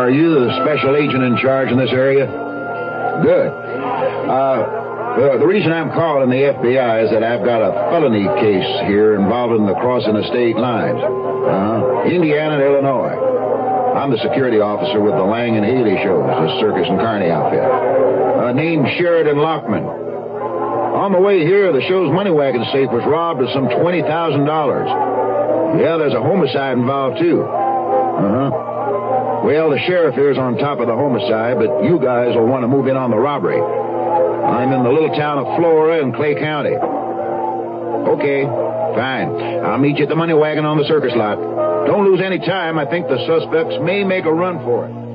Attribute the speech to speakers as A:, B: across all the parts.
A: are you the special agent in charge in this area? Good. The reason I'm calling the FBI is that I've got a felony case here involving the crossing of state lines. Indiana and Illinois. I'm the security officer with the Lang and Haley shows, the circus and carny outfit. Named Sheridan Lockman. On the way here, the show's money wagon safe was robbed of some $20,000. Yeah, there's a homicide involved, too. Well, the sheriff here's on top of the homicide, but you guys will want to move in on the robbery. I'm in the little town of Flora in Clay County. Okay, fine. I'll meet you at the money wagon on the circus lot. Don't lose any time. I think the suspects may make a run for it.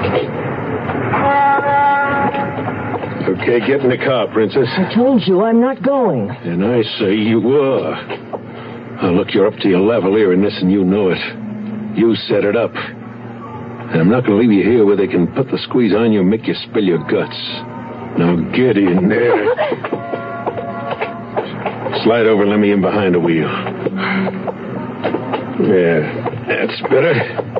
B: Okay, get in the car, Princess.
C: I told you I'm not going.
B: And I say you were. Oh, look, you're up to your level here in this, and you know it. You set it up. And I'm not going to leave you here where they can put the squeeze on you and make you spill your guts. Now get in there. Slide over and let me in behind the wheel. Yeah, that's better.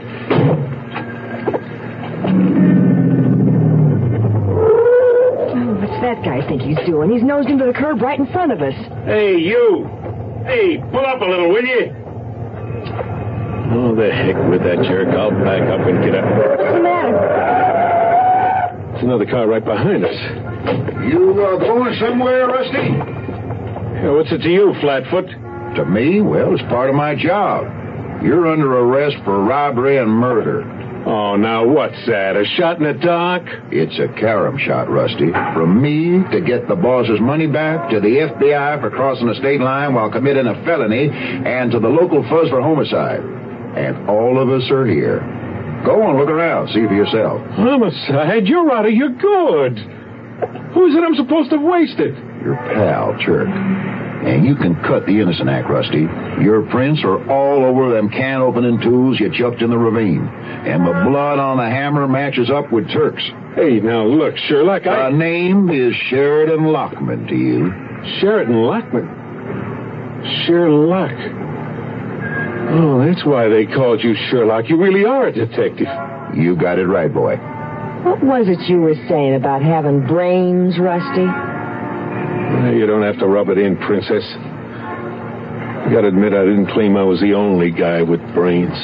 C: What's that guy think he's doing? He's nosed into the curb right in front of us.
B: Hey, you. Hey, pull up a little, will you? Oh, the heck with that jerk. I'll back up and get up.
C: What's the matter?
B: There's another car right behind us.
A: You going somewhere, Rusty?
B: Yeah, what's it to you, Flatfoot?
A: To me? Well, it's part of my job. You're under arrest for robbery and murder.
B: Oh, now what's that? A shot in the dark?
A: It's a carom shot, Rusty. From me to get the boss's money back, to the FBI for crossing the state line while committing a felony, and to the local fuzz for homicide. And all of us are here. Go and look around. See for yourself.
B: Homicide? You're out of your good. Who is it I'm supposed to have wasted?
A: Your pal, Chirk. And you can cut the innocent act, Rusty. Your prints are all over them can-opening tools you chucked in the ravine. And the blood on the hammer matches up with Turk's.
B: Hey, now look, Sherlock,
A: The name is Sheridan Lockman to you.
B: Sheridan Lockman? Sherlock. Oh, that's why they called you Sherlock. You really are a detective.
A: You got it right, boy.
C: What was it you were saying about having brains, Rusty?
B: You don't have to rub it in, Princess. I gotta admit, I didn't claim I was the only guy with brains.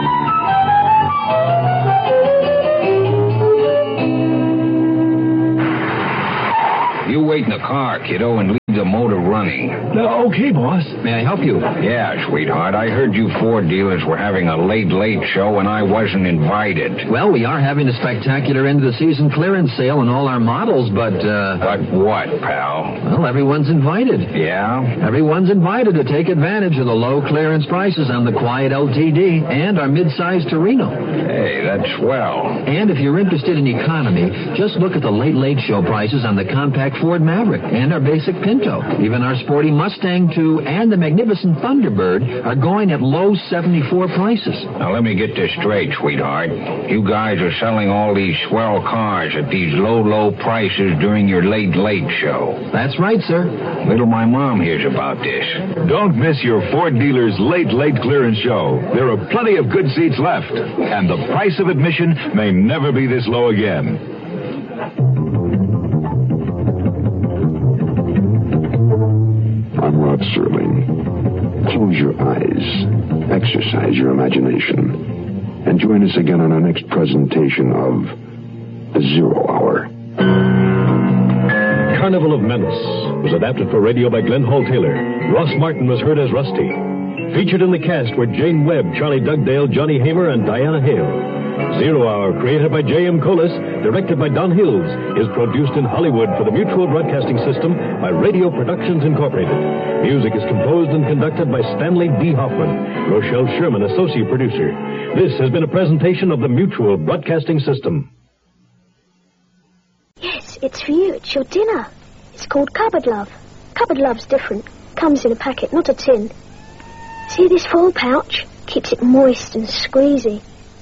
D: You wait in the car, kiddo, and leave the motor running.
E: Okay, boss.
D: May I help you? Yeah, sweetheart. I heard you Ford dealers were having a late show, and I wasn't invited.
E: Well, we are having a spectacular end-of-the-season clearance sale on all our models, but,
D: But what, pal?
E: well, everyone's invited.
D: Yeah?
E: Everyone's invited to take advantage of the low clearance prices on the Quiet LTD and our mid-size Torino.
D: Hey, that's swell.
E: And if you're interested in economy, just look at the late show prices on the compact Ford Maverick and our basic Pinto. Even our sporty Mustang 2 and the magnificent Thunderbird are going at low 74 prices.
D: Now, let me get this straight, sweetheart. You guys are selling all these swell cars at these low prices during your late show.
E: That's right, sir.
D: Wait till my mom hears about this.
F: Don't miss your Ford dealer's late clearance show. There are plenty of good seats left, and the price of admission may never be this low again.
G: I'm Rod Serling. Close your eyes, exercise your imagination, and join us again on our next presentation of The Zero Hour.
H: Carnival of Menace was adapted for radio by Glenn Hall Taylor. Ross Martin was heard as Rusty. Featured in the cast were Jane Webb, Charlie Dugdale, Johnny Hamer, and Diana Hale. Zero Hour, created by J.M. Colas, directed by Don Hills, is produced in Hollywood for the Mutual Broadcasting System by Radio Productions Incorporated. Music is composed and conducted by Stanley D. Hoffman. Rochelle Sherman, associate producer. This has been a presentation of the Mutual Broadcasting System.
I: Yes, it's for you. It's your dinner. It's called Cupboard Love. Cupboard Love's different. Comes in a packet, not a tin. See this foil pouch? Keeps it moist and squeezy.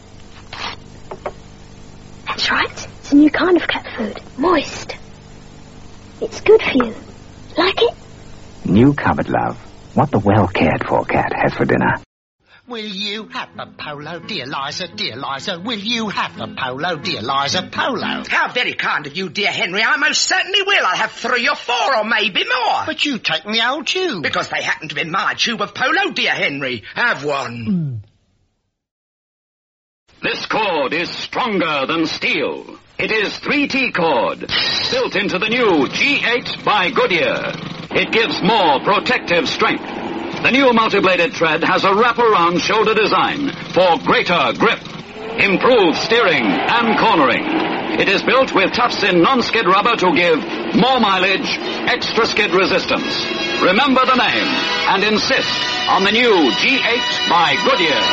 I: That's right. It's a new kind of cat food. Moist. It's good for you. Like it?
J: New Cupboard Love. What the well-cared-for cat has for dinner. Will you have a polo, dear Liza, dear Liza? Will you have a polo, dear Liza, polo?
K: How very kind of you, dear Henry. I most certainly will. I'll have 3 or 4 or maybe more.
J: But you take the old tube.
K: Because they happen to be my tube of polo, dear Henry. Have one.
L: This cord is stronger than steel. It is 3T cord, built into the new G8 by Goodyear. It gives more protective strength. The new multi-bladed tread has a wraparound shoulder design for greater grip, improved steering and cornering. It is built with tough-in non-skid rubber to give more mileage, extra skid resistance. Remember the name and insist on the new G8 by Goodyear.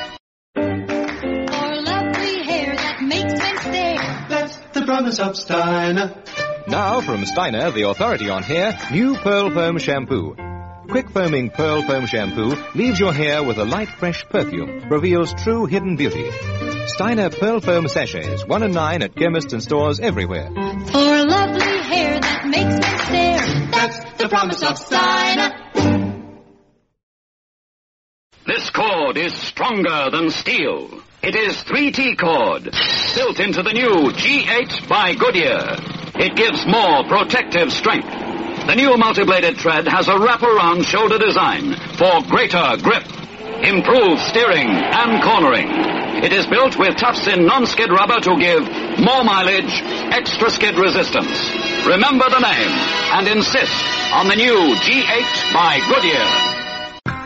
M: For lovely hair that makes men stare.
N: That's the promise of Steiner.
O: Now from Steiner, the authority on hair, new Pearl Foam Shampoo. Quick foaming Pearl Foam Shampoo leaves your hair with a light, fresh perfume, reveals true hidden beauty. Steiner Pearl Foam Sachets, 1 and 9 at chemists and stores everywhere.
M: For lovely hair that makes men stare. That's the promise of Steiner.
L: This cord is stronger than steel. It is 3T cord, built into the new G8 by Goodyear. It gives more protective strength. The new multi-bladed tread has a wraparound shoulder design for greater grip, improved steering and cornering. It is built with tough-in non-skid rubber to give more mileage, extra skid resistance. Remember the name and insist on the new G8 by Goodyear.